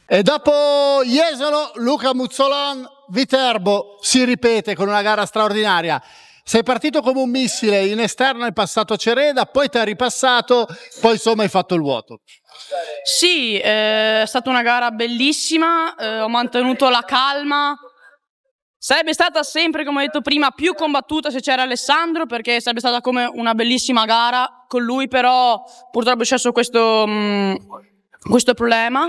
E dopo Jesolo, Luca Muzzolon, Viterbo si ripete con una gara straordinaria. Sei partito come un missile, in esterno hai passato Cereda, poi ti hai ripassato, poi insomma hai fatto il vuoto. Sì, è stata una gara bellissima, ho mantenuto la calma. Sarebbe stata sempre, come ho detto prima, più combattuta se c'era Alessandro, perché sarebbe stata come una bellissima gara con lui, però purtroppo è successo questo problema.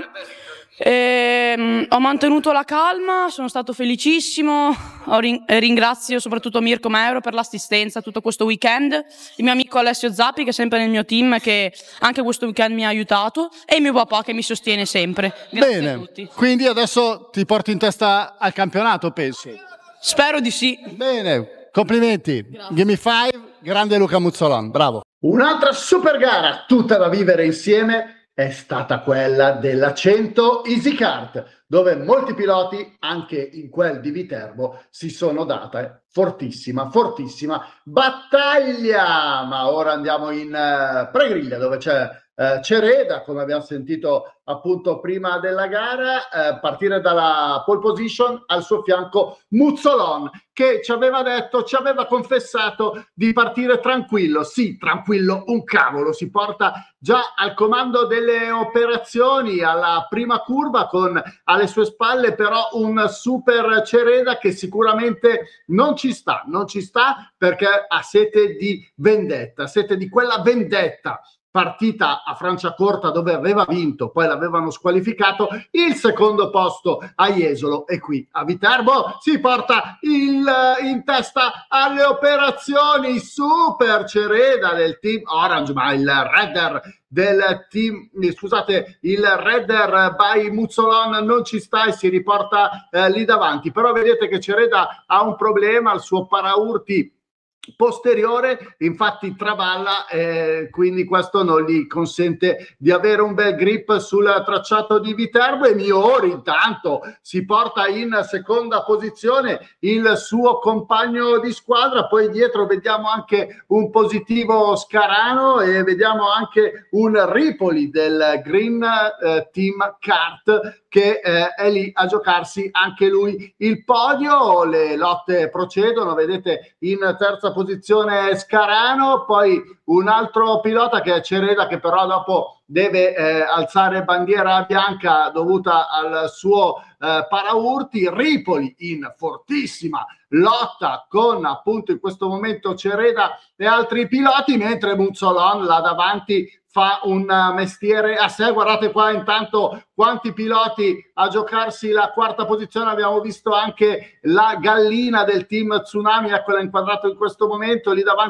Ho mantenuto la calma, sono stato felicissimo, ringrazio soprattutto Mirko Meuro per l'assistenza tutto questo weekend, il mio amico Alessio Zappi che è sempre nel mio team che anche questo weekend mi ha aiutato e il mio papà che mi sostiene sempre. Grazie a tutti. Quindi adesso ti porti in testa al campionato, penso? Spero di sì. Bene, complimenti. Grazie. Gimme 5, grande Luca Muzzolon, bravo. Un'altra super gara, tutta da vivere insieme, è stata quella della 100 Easy Kart, dove molti piloti, anche in quel di Viterbo, si sono date fortissima battaglia. Ma ora andiamo in pregriglia, dove c'è Cereda, come abbiamo sentito appunto prima della gara, partire dalla pole position, al suo fianco Muzzolon, che ci aveva detto, ci aveva confessato di partire tranquillo. Sì, tranquillo un cavolo, si porta già al comando delle operazioni alla prima curva, con alle sue spalle però un super Cereda che sicuramente non ci sta perché ha sete di vendetta, sete di quella vendetta. Partita a Franciacorta dove aveva vinto, poi l'avevano squalificato, il secondo posto a Jesolo, e qui a Viterbo si porta in testa alle operazioni. Super Cereda del team Orange, ma il Redder del team, scusate, il Redder by Muzzolon non ci sta e si riporta lì davanti. Però vedete che Cereda ha un problema al suo paraurti posteriore, infatti traballa, quindi questo non gli consente di avere un bel grip sul tracciato di Viterbo. E Miori intanto si porta in seconda posizione il suo compagno di squadra, poi dietro vediamo anche un positivo Scarano e vediamo anche un Ripoli del Green Team Kart che è lì a giocarsi anche lui il podio. Le lotte procedono, vedete in terza posizione Scarano, poi un altro pilota che è Cereda, che però dopo deve alzare bandiera bianca dovuta al suo paraurti. Ripoli in fortissima lotta con appunto in questo momento Cereda e altri piloti, mentre Muzzolon là davanti fa un mestiere a sé. Guardate qua intanto quanti piloti a giocarsi la quarta posizione. Abbiamo visto anche la gallina del team Tsunami, eccola inquadrata in questo momento lì davanti